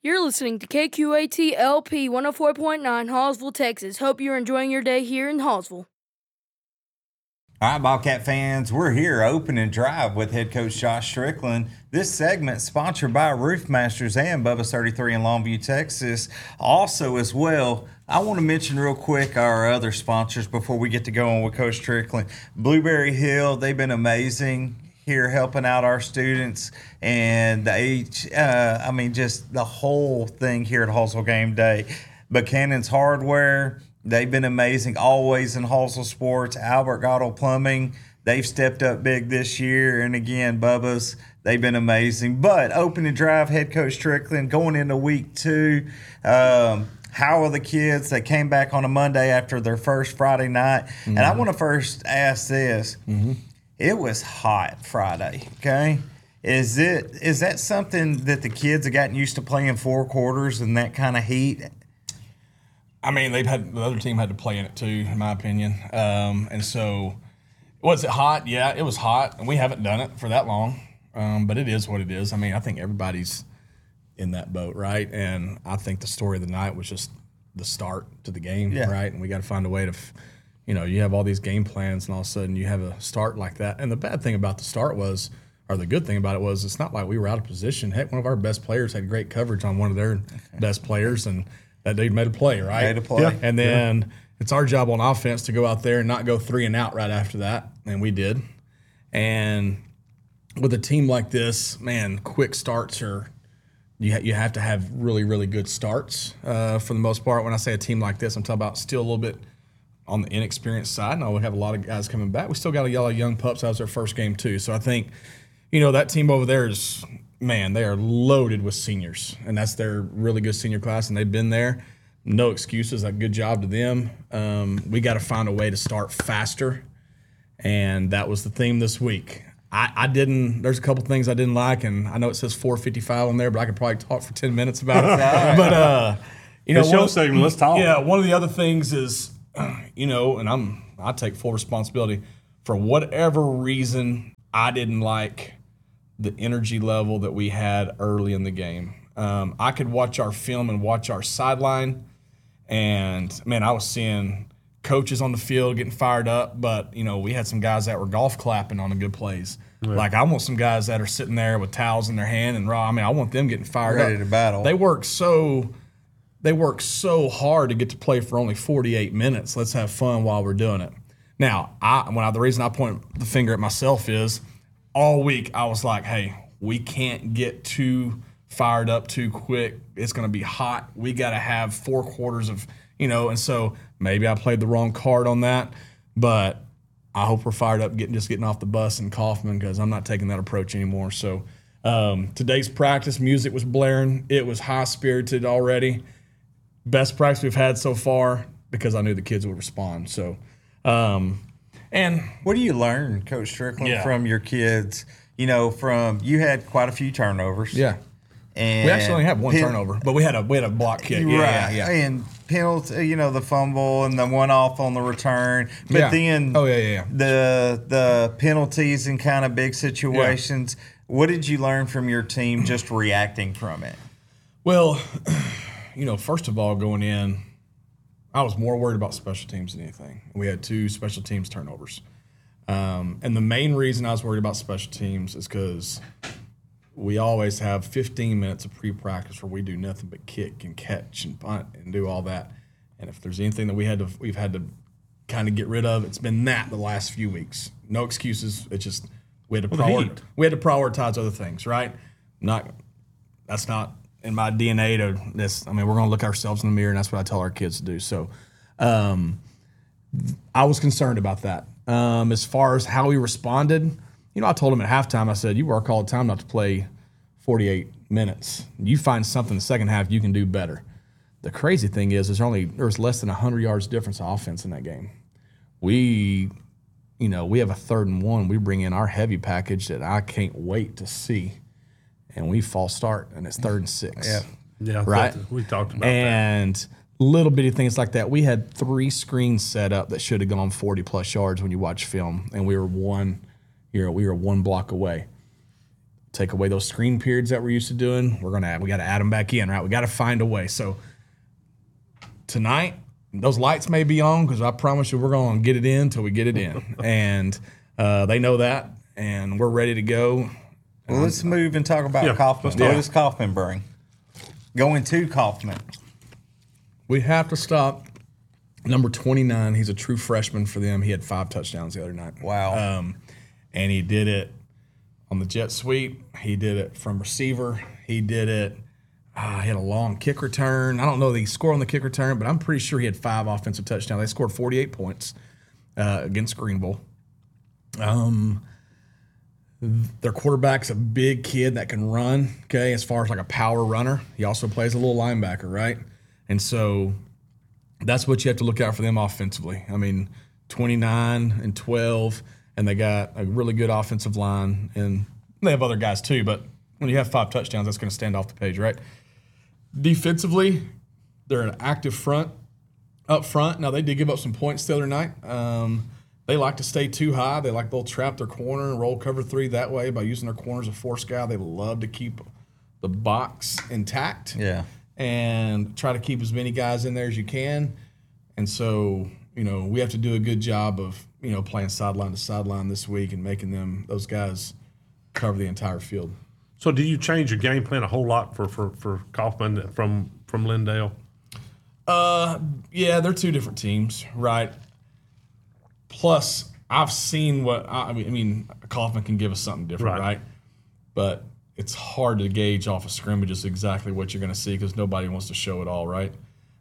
You're listening to KQAT LP 104.9 Hallsville, Texas. Hope you're enjoying your day here in Hallsville. All right, Bobcat fans, we're here opening drive with head coach Josh Strickland. This segment sponsored by Roof Masters and Bubba's 33 in Longview, Texas. Also, as well, I want to mention real quick our other sponsors before we get to go on with Coach Strickland. Blueberry Hill, they've been amazing here helping out our students, and just the whole thing here at Hallsville Game Day. Buchanan's Hardware, they've been amazing always in Hallsville sports. Albert Gatto Plumbing, they've stepped up big this year. And again, Bubba's, they've been amazing. But opening drive, head coach Strickland, going into week 2. How are the kids? They came back on a Monday after their first Friday night. Mm-hmm. And I want to first ask this. Mm-hmm. It was hot Friday, okay? Is that something that the kids have gotten used to playing 4 quarters in that kind of heat? I mean, the other team had to play in it too, in my opinion. And so, was it hot? Yeah, it was hot, and we haven't done it for that long. But it is what it is. I mean, I think everybody's in that boat, right? And I think the story of the night was just the start to the game, right? And we got to find a way to, you have all these game plans, and all of a sudden you have a start like that. And the bad thing about the start was, or the good thing about it was, it's not like we were out of position. Heck, one of our best players had great coverage on one of their best players, and that dude made a play, right? Made a play. Yeah. And then it's our job on offense to go out there and not go 3 and out right after that, and we did. And with a team like this, man, quick starts are you have to have really, really good starts for the most part. When I say a team like this, I'm talking about still a little bit on the inexperienced side. Now we have a lot of guys coming back. We still got a lot of young pups. That was their first game too. So I think, that team over there is, man, they are loaded with seniors, and that's their really good senior class, and they've been there. No excuses. A good job to them. We got to find a way to start faster, and that was the theme this week. There's a couple things I didn't like, and I know it says 4:55 on there, but I could probably talk for 10 minutes about it. But, it's your segment. Let's talk. Yeah, one of the other things is, and I take full responsibility for whatever reason I didn't like the energy level that we had early in the game. I could watch our film and watch our sideline, and, man, I was seeing coaches on the field getting fired up, but, we had some guys that were golf clapping on the good plays. Right. Like, I want some guys that are sitting there with towels in their hand and raw. I mean, I want them getting fired up. Ready to battle. They work so hard to get to play for only 48 minutes. Let's have fun while we're doing it. Now, the reason I point the finger at myself is all week I was like, hey, we can't get too fired up too quick. It's going to be hot. We got to have 4 quarters of, and so maybe I played the wrong card on that, but I hope we're fired up getting off the bus in Kaufman, because I'm not taking that approach anymore. So today's practice, music was blaring. It was high-spirited already. Best practice we've had so far, because I knew the kids would respond. So, and what do you learn, Coach Strickland, from your kids? You had quite a few turnovers. Yeah. And we actually only had one turnover, but we had a block kick. Right. Yeah. And penalty, the fumble and the one off on the return. But then the penalties in kind of big situations. Yeah. What did you learn from your team just reacting from it? Well, first of all, going in, I was more worried about special teams than anything. We had 2 special teams turnovers. And the main reason I was worried about special teams is because we always have 15 minutes of pre-practice where we do nothing but kick and catch and punt and do all that. And if there's anything that we've had to kind of get rid of, it's been that the last few weeks. No excuses. It's just we had to prioritize other things, right? That's not in my DNA to this. I mean, we're going to look ourselves in the mirror, and that's what I tell our kids to do. So I was concerned about that. As far as how we responded, I told him at halftime, I said, you work all the time not to play 48 minutes. You find something in the second half you can do better. The crazy thing is there's less than 100 yards difference of offense in that game. We have a 3rd and 1. We bring in our heavy package that I can't wait to see. And we false start, and it's 3rd and 6. Yeah, right? We talked about and little bitty things like that. We had 3 screens set up that should have gone 40-plus yards when you watch film, and we were one block away. take away those screen periods that we're used to doing. We got to add them back in, right? We got to find a way. So tonight, those lights may be on because I promise you we're going to get it in until we get it in. And they know that, and we're ready to go. Well, let's move and talk about Kaufman. What does Kaufman bring? Going to Kaufman. We have to stop number 29. He's a true freshman for them. He had 5 touchdowns the other night. Wow. And he did it on the jet sweep. He did it from receiver. He did it. He had a long kick return. I don't know that he scored on the kick return, but I'm pretty sure he had 5 offensive touchdowns. They scored 48 points against Greenville. Their quarterback's a big kid that can run, okay, as far as like a power runner. He also plays a little linebacker, right? And so that's what you have to look out for them offensively. I mean, 29 and 12, and they got a really good offensive line, and they have other guys too, but when you have 5 touchdowns, that's going to stand off the page, right? Defensively, they're an active front up front. Now, they did give up some points the other night. They like to stay too high. They'll trap their corner and roll cover 3 that way by using their corner as a force guy. They love to keep the box intact. Yeah. And try to keep as many guys in there as you can. And so, we have to do a good job of, playing sideline to sideline this week and making those guys cover the entire field. So do you change your game plan a whole lot for Kaufman from Lindale? Yeah, they're 2 different teams, right? Plus, I've seen Kaufman can give us something different, right? But it's hard to gauge off of scrimmages exactly what you're going to see because nobody wants to show it all, right?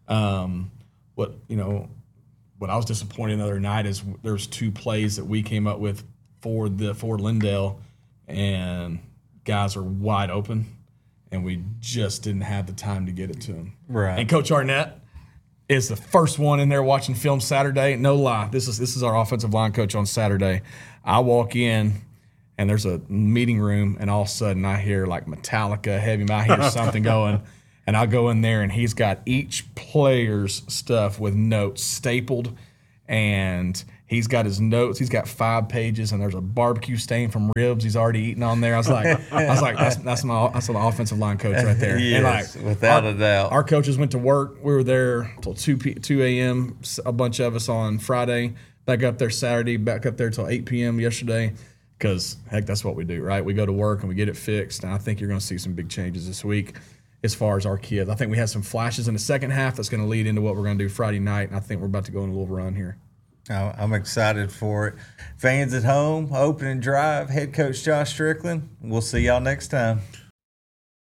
What I was disappointed the other night is there's 2 plays that we came up with for Lindale, and guys are wide open, and we just didn't have the time to get it to them. Right. And Coach Arnett is the first one in there watching film Saturday. No lie, this is our offensive line coach on Saturday. I walk in, and there's a meeting room, and all of a sudden I hear like Metallica, heavy metal, I hear something going, and I go in there, and he's got each player's stuff with notes stapled, and he's got his notes. He's got 5 pages, and there's a barbecue stain from ribs he's already eaten on there. I was like, that's an offensive line coach right there. Yes, and without a doubt. Our coaches went to work. We were there till 2 a.m. A bunch of us on Friday. Back up there Saturday. Back up there till 8 p.m. yesterday. Because heck, that's what we do, right? We go to work and we get it fixed. And I think you're going to see some big changes this week as far as our kids. I think we have some flashes in the second half that's going to lead into what we're going to do Friday night. And I think we're about to go on a little run here. I'm excited for it. Fans at home, opening drive, head coach Josh Strickland. We'll see y'all next time.